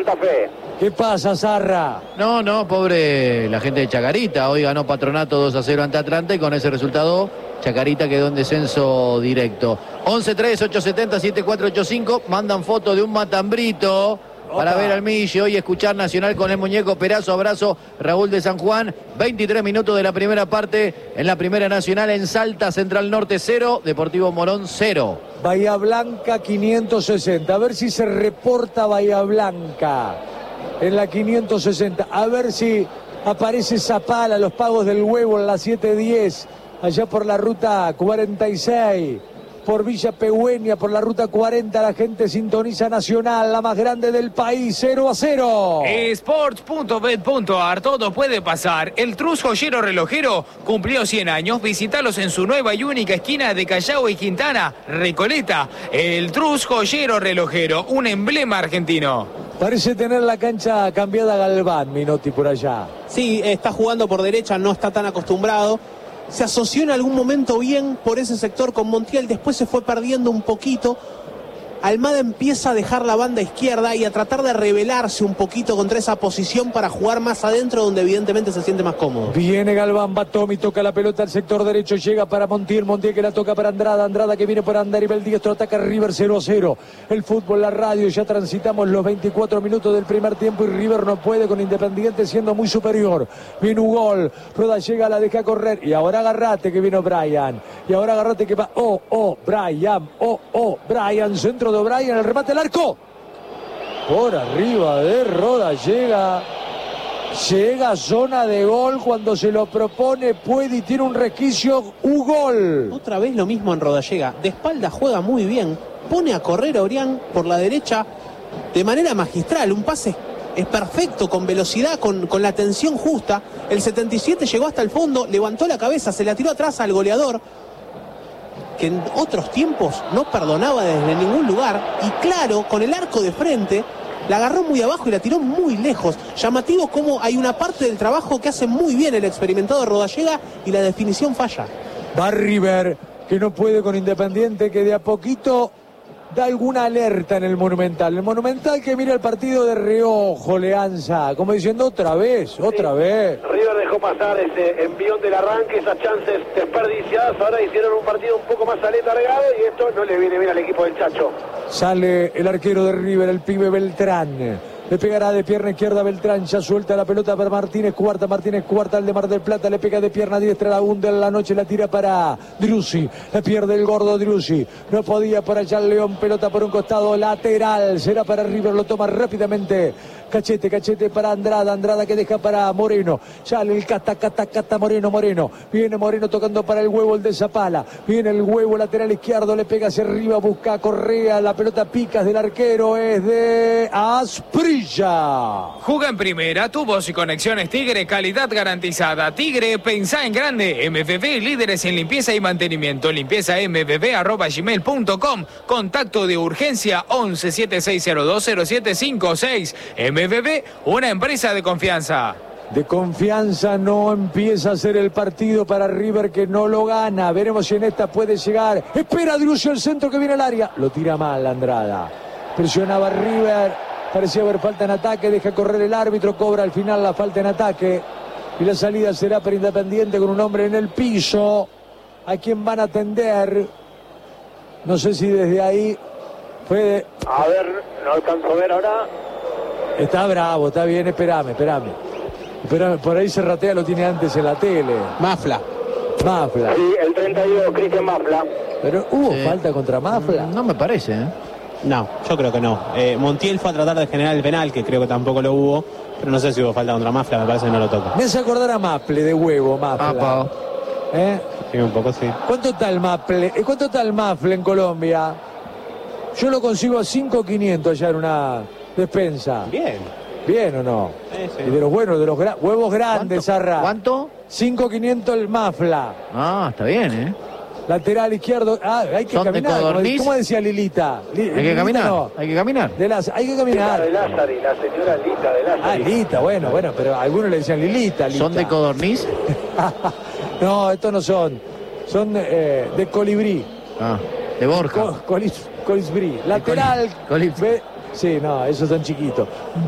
Santa Fe. ¿Qué pasa, Zarra? No, pobre la gente de Chacarita. Hoy ganó Patronato 2-0 ante Atlanta y con ese resultado Chacarita quedó en descenso directo. 11-3-870-7485. Mandan foto de un matambrito para ver al Millo y escuchar Nacional con el muñeco. Perazo, abrazo, Raúl de San Juan. 23 minutos de la primera parte en la Primera Nacional en Salta, Central Norte 0, Deportivo Morón 0. Bahía Blanca 560. A ver si se reporta Bahía Blanca en la 560. A ver si aparece Zapala, los pagos del huevo en la 710. Allá por la ruta 46. Por Villa Pegüeña, por la ruta 40, la gente sintoniza Nacional, la más grande del país, 0-0. Sports.bet.ar, todo puede pasar. El Trus Joyero Relojero cumplió 100 años. Visítalos en su nueva y única esquina de Callao y Quintana, Recoleta. El Trus Joyero Relojero, un emblema argentino. Parece tener la cancha cambiada Galván, Minotti, por allá. Sí, está jugando por derecha, no está tan acostumbrado. Se asoció en algún momento bien por ese sector con Montiel, después se fue perdiendo un poquito. Almada empieza a dejar la banda izquierda y a tratar de rebelarse un poquito contra esa posición para jugar más adentro, donde evidentemente se siente más cómodo. Viene Galván, va Tommy, toca la pelota al sector derecho, llega para Montiel, Montiel que la toca para Andrada, Andrada que viene por Andaribel Diestro, ataca River 0-0. El fútbol, la radio, ya transitamos los 24 minutos del primer tiempo y River no puede con Independiente siendo muy superior. Viene un gol, Roda llega, la deja correr y ahora agarrate que vino Brian. Y ahora agarrate que va, Brian, centro de O'Brien, el remate al arco. Por arriba de Roda llega zona de gol cuando se lo propone, puede y tiene un resquicio, un gol. Otra vez lo mismo en Rodallega, de espalda juega muy bien, pone a correr a Orián por la derecha de manera magistral, un pase es perfecto, con velocidad, con la tensión justa. El 77 llegó hasta el fondo, levantó la cabeza, se la tiró atrás al goleador, que en otros tiempos no perdonaba desde ningún lugar, y claro, con el arco de frente, la agarró muy abajo y la tiró muy lejos. Llamativo como hay una parte del trabajo que hace muy bien el experimentado Rodallega y la definición falla. Va River, que no puede con Independiente, que de a poquito da alguna alerta en el Monumental. El Monumental que mira el partido de reojo, Leanza, como diciendo otra vez. River dejó pasar ese envión del arranque, esas chances desperdiciadas. Ahora hicieron un partido un poco más aletargado y esto no le viene bien al equipo del Chacho. Sale el arquero de River, el pibe Beltrán. Le pegará de pierna izquierda Beltrán, ya suelta la pelota para Martínez Cuarta al de Mar del Plata, le pega de pierna diestra, la hunde en la noche, la tira para Driussi, la pierde el gordo Driussi, no podía por allá el León, pelota por un costado, lateral, será para River, lo toma rápidamente, Cachete para Andrada que deja para Moreno, sale el cata Moreno, viene Moreno tocando para el huevo, el de Zapala, viene el huevo lateral izquierdo, le pega hacia arriba, busca a Correa, la pelota picas del arquero, es de Asprilla. Juga en primera, tu voz y conexiones Tigre, calidad garantizada. Tigre, pensá en grande. MVV, líderes en limpieza y mantenimiento. limpiezamvv@gmail.com. Contacto de urgencia 1176020756. MVV, una empresa de confianza. De confianza no empieza a ser el partido para River, que no lo gana. Veremos si en esta puede llegar. Espera Driussi, el centro que viene al área. Lo tira mal Andrada. Presionaba River. Parecía haber falta en ataque, deja correr el árbitro, cobra al final la falta en ataque. Y la salida será para Independiente con un hombre en el piso. ¿A quién van a atender? No sé si desde ahí fue... A ver, no alcanzo a ver ahora. Está bravo, está bien, espérame. Por ahí Serratea lo tiene antes en la tele. Mafla. Sí, el 32, Cristian Mafla. Pero hubo falta contra Mafla. No me parece, No, yo creo que no. Montiel fue a tratar de generar el penal, que creo que tampoco lo hubo, pero no sé si hubo falta contra Mafla, me parece que no lo toca. Me hace acordar a Maple de huevo, Mafla. Sí, un poco sí. ¿Cuánto está el Maple? ¿Cuánto está el Mafle en Colombia? Yo lo consigo a 5.500 allá en una despensa. ¿Bien o no? Sí. Y de los buenos, de los huevos grandes, Zarra. ¿Cuánto? 5.500 el Mafla. Está bien, Lateral izquierdo. Hay que caminar. ¿Cómo decía Lilita? Hay que caminar. No. Hay que caminar. Hay que caminar. De Lázari, la señora Lita de Lázari. Lita, bueno, pero algunos le decían Lilita. ¿Son de codorniz? No, estos no son. Son de colibrí. De Borja. Colibrí. Lateral. Colibrí. Sí, no, esos son chiquitos.